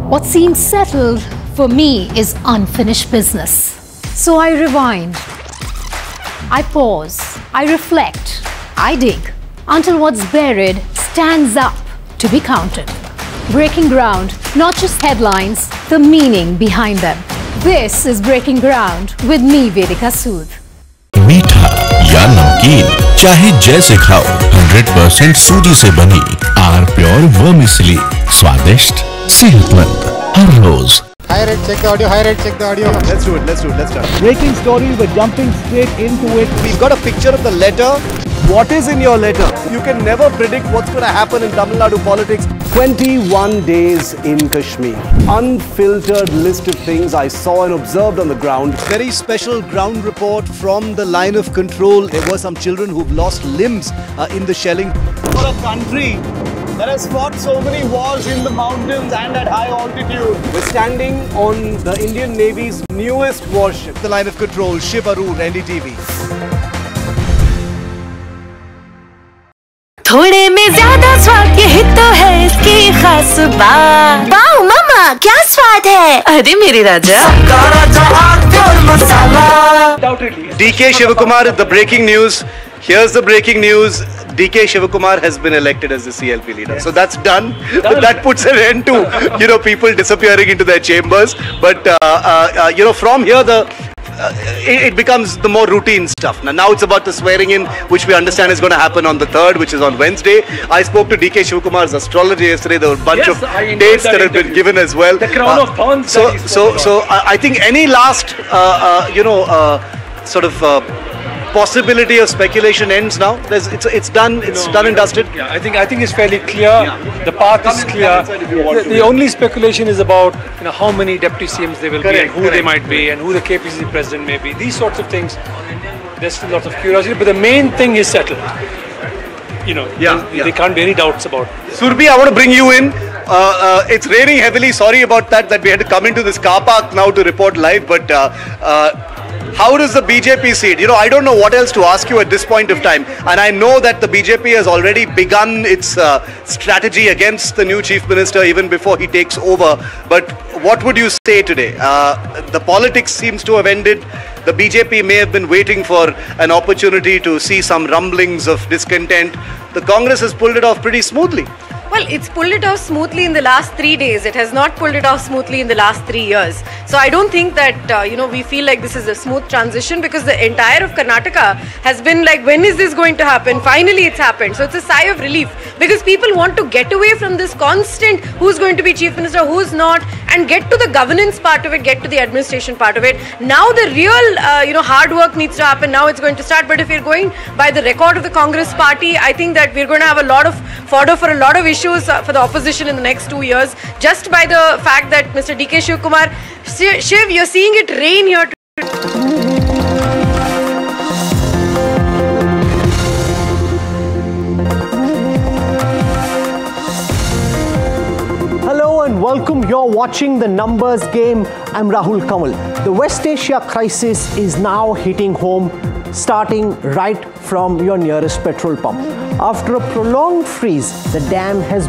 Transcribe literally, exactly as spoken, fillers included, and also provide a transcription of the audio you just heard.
What seems settled for me is unfinished business. So I rewind, I pause, I reflect, I dig until what's buried stands up to be counted. Breaking ground, not just headlines, the meaning behind them. This is Breaking Ground with me, Vedika Sood. मीठा या नमकीन चाहे जैसे खाओ, hundred percent सूजी से बनी are pure vermicelli, स्वादिष्ट, सेहतमंद हर रोज। Hi Red, check the audio. Hi Red, check the audio. Let's do it. Let's do it. Let's start. Breaking story, we're jumping straight into it. We've got a picture of the letter. What is in your letter? You can never predict what's going to happen in Tamil Nadu politics. twenty-one days in Kashmir. Unfiltered list of things I saw and observed on the ground. Very special ground report from the line of control. There were some children who've lost limbs uh, in the shelling. For a country that has fought so many wars in the mountains and at high altitude, we're standing on the Indian Navy's newest warship. The line of control, Shiv Arur, N D T V. थोड़े में ज्यादा स्वाद यही तो है इसकी खास बात। वाओ मामा क्या स्वाद है, अरे मेरे राजा। D K Shivakumar, the breaking news. Here's the breaking news. D K Shivakumar has been elected as the C L P leader. So that's done. done. That puts an end to, you know, people disappearing into their chambers. But, uh, uh, uh, you know, from here, the uh, it, it becomes the more routine stuff. Now, now it's about the swearing in, which we understand is going to happen on the third, which is on Wednesday. I spoke to D K Shivakumar's astrologer yesterday. There were a bunch yes, of dates that, that have been given as well. The crown uh, of thorns. So, so, so uh, I think any last, uh, uh, you know, uh, sort of uh, possibility of speculation ends now. There's, it's it's done. It's no, done and dusted. Yeah, I think I think it's fairly clear. Yeah. The path is clear. The, the only speculation is about you know how many deputy C Ms there will correct, be and who correct. they might be and who the K P C C president may be. These sorts of things. There's still lots of curiosity, but the main thing is settled. You know, yeah, there, yeah. there can't be any doubts about. Surbi, I want to bring you in. Uh, uh, it's raining heavily. Sorry about that. That we had to come into this car park now to report live, but. Uh, uh, How does the B J P see it? You know, I don't know what else to ask you at this point of time. And I know that the B J P has already begun its uh, strategy against the new Chief Minister even before he takes over. But what would you say today? Uh, the politics seems to have ended. The B J P may have been waiting for an opportunity to see some rumblings of discontent. The Congress has pulled it off pretty smoothly. Well, it's pulled it off smoothly in the last three days. It has not pulled it off smoothly in the last three years. So I don't think that, uh, you know, we feel like this is a smooth transition because the entire of Karnataka has been like, when is this going to happen? Finally, it's happened. So it's a sigh of relief because people want to get away from this constant who's going to be Chief Minister, who's not, and get to the governance part of it, get to the administration part of it. Now the real, uh, you know, hard work needs to happen. Now it's going to start. But if we're going by the record of the Congress party, I think that we're going to have a lot of fodder for a lot of issues for the opposition in the next two years, just by the fact that Mister D K Shivakumar, Shiv, you're seeing it rain here. Hello and welcome. You're watching The Numbers Game. I'm Rahul Kamal. The West Asia crisis is now hitting home, starting right from your nearest petrol pump. After a prolonged freeze, the dam has